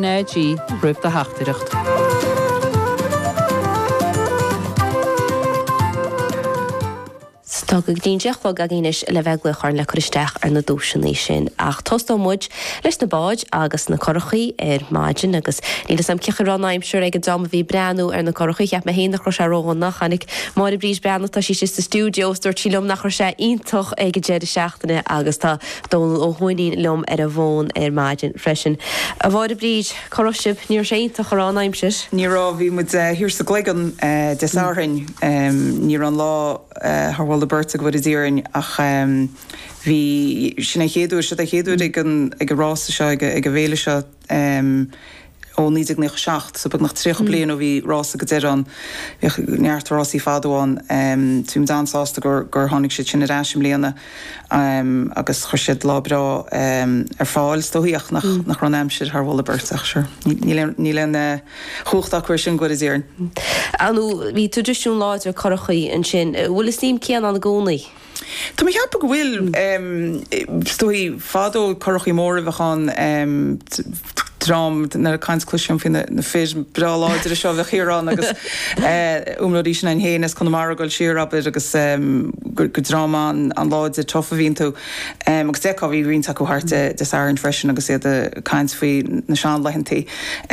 RNG rúb de heachtaíocht. Tá go dtíonseach fág a gcínis le bheith glucháin le choristeach ar na dúisinaí sin ach tostá muid leis na báid agus na corchaí maidin agus níl sam ceachar rannaim siúr ag dom bhí breanú ar na corchaí ceap héana nach se rógan nach chanig mar a brís breanú tá sí sa stúdios dúir tílumm nach sé iontoch ag go déidir seachtainna agus tá dul ó chuoiní lom ar a bhin maidin freisin. A bháid a brís chorisib níor sé iontoch ar rannaimsis? Ní rá bhí mu hir sa gléigan des áhain ní an lá thbhil de Bertag bhd is íorin ach bhí sinna chéadú se a chéadú ag go rása seo ag go bhéile seo ó níag nach seach, so bag nach tríocha blian ó bhí rása go dean neart rásí fadháin túm dansásta gur tháinig sé sinna ráisiim léana agus chuir siad lábrá ar fáil stóíoach nach ranéimsir th bhla bertach se. Ní le chuchtach chuir sin go is éan. Anú bhí tradiisiún láidir chorachaí an sin, bhfuil is tíim cean an gcónaí? Tá mé cheappa go bhfuil stoí fádó chorachaí mór a bheitán drám na caiinscluisiún fin na fis bra láidir seo bheith chéarrán agus umlódí sin an héananas chun mar goil siar abid agus go drama an láidir tofa bhíon tú agus deá bhí rionta go harte de an freisin agus é de caiins faoi na seán lehantaí.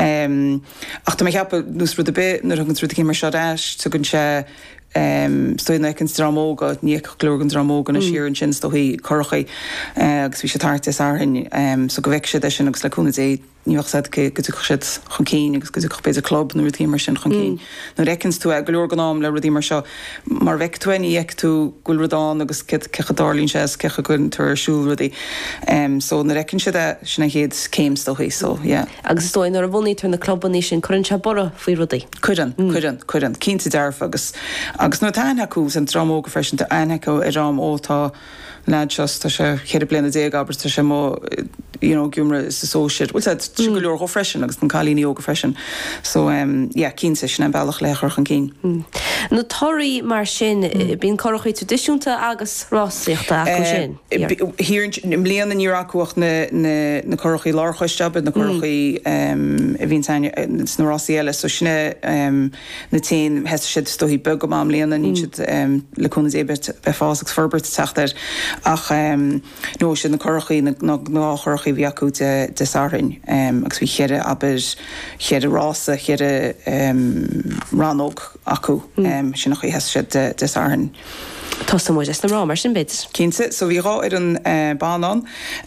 Ach tá mé cheappa nús rud a bit nar thugann rud mar seo eis tugann sé stoin ag an dramóga níoch glúgan dramógan na siar an sin stoí chorachaí agus bhí sé tartas áhain so go bheic sé sin agus leúna é níoch sé go siad chun cín agus go beidir club nó rutí mar sin chun cín. nó recins tú ag glúr ganám le rudí mar seo mar bheic tuaine ag tú gúilradán agus cecha dálín sé cecha gon tar siúil rudí so na recinn sé sinna héad céim stoí so agus stoin ar a bhnaí tar na clubbaní sin chuann se bora faoi rudí. Cuidan cínta dearfa agus nó tainheú an dramóga freisin tá einheú ar rám ótá leadseos tá sé chéad bliana déag aber tá sé mó gúmra is sóisiid. Bhil sé go leor go freisin agus an chalíní óga freisin. So cínta sin an bailach lechar an cín. Na toirí mar sin bíon chorachaí tradiisiúnta agus rásaíochta acu sin? Hír mlíon na níorachúach na chorachaí láchaistabad na chorachaí a bhíon na rásaí eile so sinna na téin heasta siad stohí bug go mám líana ní siad leúna ébert be fásaach forbert teachtar ach nó sin na chorachaí na chorachaí bhí acu de sárainn agus bhí chéire aber chéire rása chéire ranóg acu sin nach chu heasta siad de sárainn. Tosta muid na rá mar sin bit. Cínta, so bhí rá ar an banán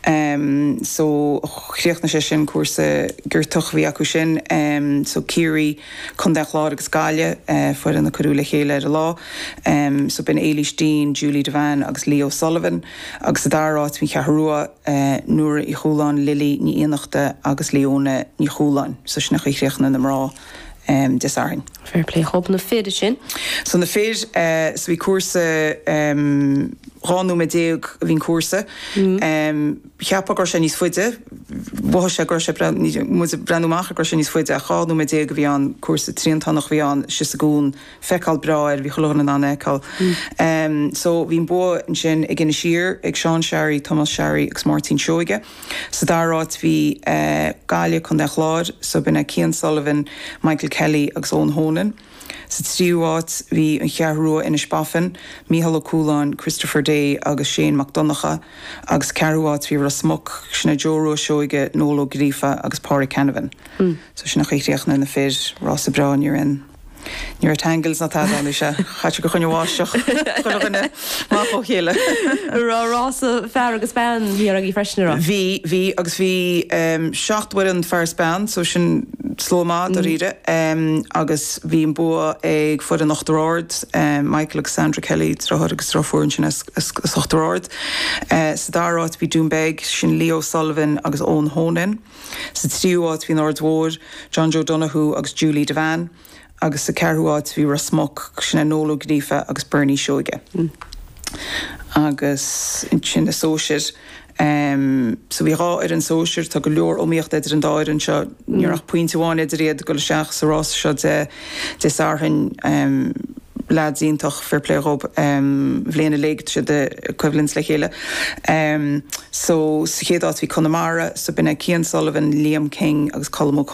so chríochna sé sin cuasa gurtuch bhí acu sin so Ciarí chun de chláir agus gáile fuair an na choúla chéile ar lá so bin Eilish Dean, Julie Devan agus Leo Sullivan agus a dárát bhí cheathrua nuair i chúláin Lily ní Ionachta agus Leona ní chúláin so sin nach chríochna na rá des áhain. Fair play, hob na féidir sin? So na féir, so bhí cuasa ránú me déag a bhín cuasa. Cheappa gur sé níos fuide, bhtha sé gur sé brandúach gur sé níos fuide a cháú me déag a bhí an cuasa tríontánach bhí an si a gún feicáil brair bhí chulógan an eáil. So bhín bu an sin ag gine siar ag Sean Sherry, Thomas Sherry agus Martin Seoige. So dárát bhí gáile chun de chláir, so bina Cian Sullivan, Michael Kelly agus Owen Honan. Sa tríúát bhí an cheathrua ina Spaffin, Mícheál Ó Cúláin, Christopher Day agus Shane McDonagha agus cearúát bhí Rasmuch sinna Joe Seoige, Nóla Grífa agus Pádraig Canavan. So sinna chuíochna na féir rása brá níor tangles na tádáil se chaite go chun bháisteach chuine máó chéile. Rása fear agus ban hí a í freisinrá. Bhí agus bhí 7 an first band so sin slómá do riide agus bhí an bu ag fud an nachtarráid Michael agus Sandra Kelly trothir agus trofúrin sin nachtarráid. Sa dárát bhí Dúnbeg sin Leo Sullivan agus Owen Honan. Sa tríúát bhí Nordmhór John Joe Donoghue agus Julie Devan. agus sa cearúát bhí Rasmuch sinna Nóla Grífa agus Bernie Seoige. Agus sin na sóisiir so bhí rá ar an sóisiir tá go leor óíocht idir an dáir an seo níorach pointháin idir réad go le seach sa rás seo de sáhain leadzíntach fairpléróp bhléana léigt se de equivalents le chéile. So sa chéadát bhí Connemara, so bina Cian Sullivan, Liam King agus Colm